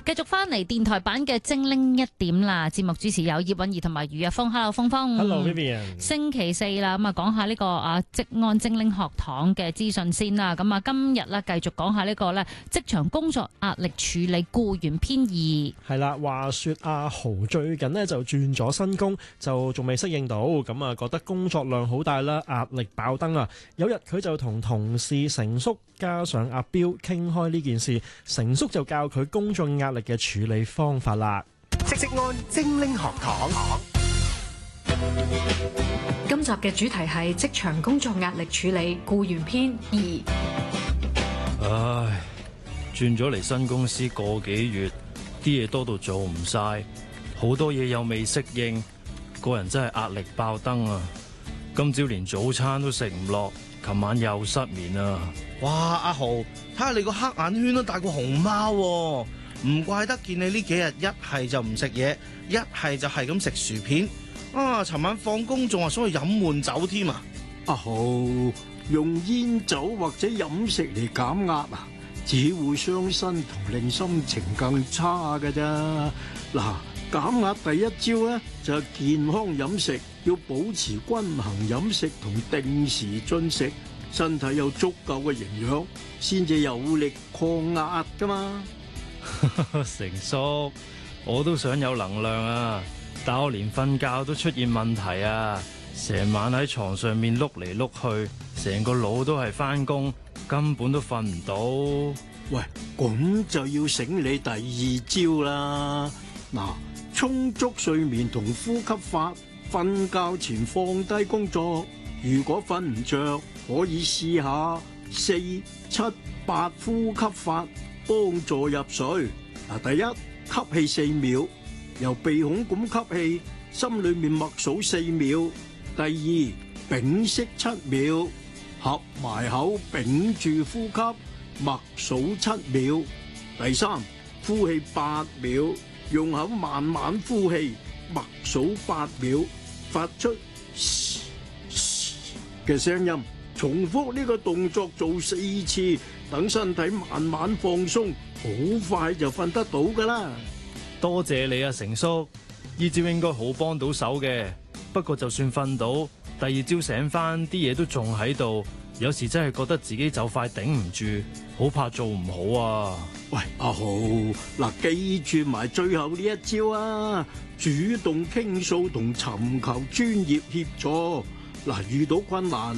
繼續翻嚟電台版嘅精靈一點啦，節目主持有葉韻儀同埋余日峰。Hello， 峰峰。 Hello Vivian。 星期四啦，咁啊講下呢個職安精靈學堂嘅資訊先啦。咁啊今日咧繼續講下呢個咧職場工作壓力處理僱員編2。 係啦，話說阿豪最近呢就轉咗新工，就仲未適應到，咁啊覺得工作量好大啦，壓力爆燈啊！有日佢就同同事成叔加上阿彪傾開呢件事，成叔就教佢工作壓力嘅處理方法啦。 職安精靈學堂。 今集嘅主題係職場工作壓力處理僱員編2。 唉，轉咗嚟新公司個幾月，啲嘢多到做唔晒，好多嘢又未適應，個人真係壓力爆燈啊！今朝連早餐都食唔落，琴晚又失眠啊！ 哇，阿豪，睇下你個黑眼圈都大過熊貓喎，唔怪得見你呢幾日一係就唔食嘢，一係就係咁食薯片。啊，尋晚放工仲話想去飲悶酒添啊！ 阿豪，用煙酒或者飲食嚟減壓啊，只會傷身同令心情更差㗎咋。嗱，減壓第一招咧就係健康飲食，要保持均衡飲食同定時進食，身體有足夠嘅營養，先至有力抗壓噶嘛。 成叔，我都想有能量啊，但我連瞓覺都出現問題啊，成晚喺床上面碌嚟碌去，成個腦都係返工，根本都瞓唔到。 喂，咁就要醒你第二招啦。嗱，充足睡眠同呼吸法，瞓覺前放低工作。如果瞓唔着，可以試下4、7、8呼吸法，幫助入睡。嗱，第一，吸氣4秒，由鼻孔咁吸氣，心裏面默數4秒。第二，屏息7秒，合埋口屏住呼吸，默數7秒。第三，呼氣8秒，用口慢慢呼氣，默數8秒，發出嘶嘶嘅聲音。重複呢個動作做4次，等身體慢慢放鬆，好快就瞓得到噶啦。 多謝你啊，成叔，呢招應該好幫到手嘅。不過就算瞓到，第二朝醒翻，啲嘢都仲喺度，有時真係覺得自己就快頂唔住，好怕做唔好啊。 喂，阿豪，嗱，記住埋最後呢一招啊，主動傾訴同尋求專業協助。嗱，遇到困難